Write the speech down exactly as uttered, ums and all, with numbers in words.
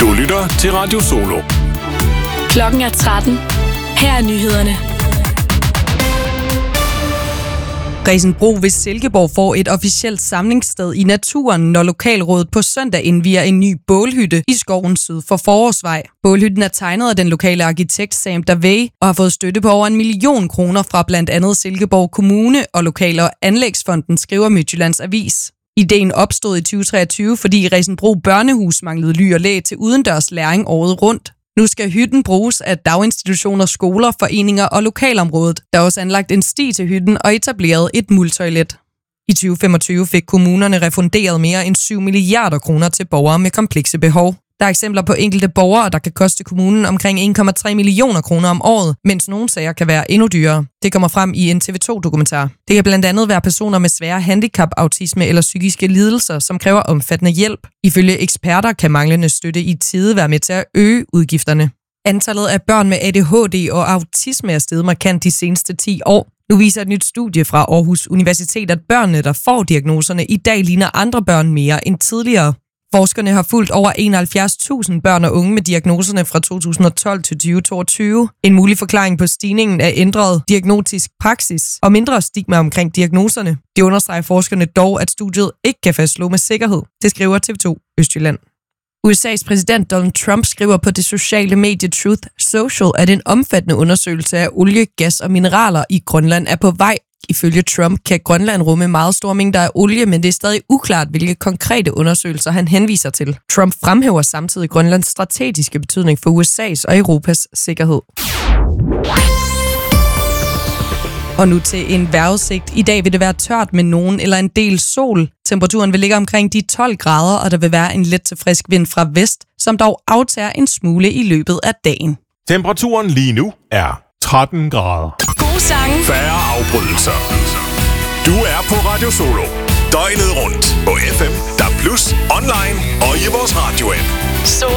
Du lytter til Radio Solo. Klokken er tretten. Her er nyhederne. Resenbro ved Silkeborg får et officielt samlingssted i naturen, når lokalrådet på søndag indvier en ny bålhytte i skoven syd for Forårsvej. Bålhytten er tegnet af den lokale arkitekt Sam Davey og har fået støtte på over en million kroner fra blandt andet Silkeborg Kommune og Lokal- og Anlægsfonden, skriver Midtjyllands Avis. Ideen opstod i tyve treogtyve, fordi Resenbro Børnehus manglede ly og læ til udendørs læring året rundt. Nu skal hytten bruges af daginstitutioner, skoler, foreninger og lokalområdet. Der er også anlagt en sti til hytten og etableret et multoilet. I tyve femogtyve fik kommunerne refunderet mere end syv milliarder kroner til borgere med komplekse behov. Der er eksempler på enkelte borgere, der kan koste kommunen omkring en komma tre millioner kroner om året, mens nogle sager kan være endnu dyrere. Det kommer frem i en T V to-dokumentar. Det kan blandt andet være personer med svære handicap, autisme eller psykiske lidelser, som kræver omfattende hjælp. Ifølge eksperter kan manglende støtte i tide være med til at øge udgifterne. Antallet af børn med A D H D og autisme er steget markant de seneste ti år. Nu viser et nyt studie fra Aarhus Universitet, at børnene, der får diagnoserne, i dag ligner andre børn mere end tidligere. Forskerne har fulgt over enoghalvfjerds tusind børn og unge med diagnoserne fra to tusind og tolv til tyve toogtyve. En mulig forklaring på stigningen er ændret diagnostisk praksis og mindre stigma omkring diagnoserne. Det understreger forskerne dog, at studiet ikke kan fastslå med sikkerhed. Det skriver T V to Østjylland. U S A's præsident Donald Trump skriver på det sociale medie Truth Social, at en omfattende undersøgelse af olie, gas og mineraler i Grønland er på vej. Ifølge Trump kan Grønland rumme meget store mængder af olie, men det er stadig uklart, hvilke konkrete undersøgelser han henviser til. Trump fremhæver samtidig Grønlands strategiske betydning for U S A's og Europas sikkerhed. Og nu til en vejrudsigt. I dag vil det være tørt med nogen eller en del sol. Temperaturen vil ligge omkring de tolv grader, og der vil være en let til frisk vind fra vest, som dog aftager en smule i løbet af dagen. Temperaturen lige nu er tretten grader. Gode sange. Færre afbrydelser. Du er på Radio Solo. Døgnet rundt på F M, D A B plus, online og i vores radio-app. Solo.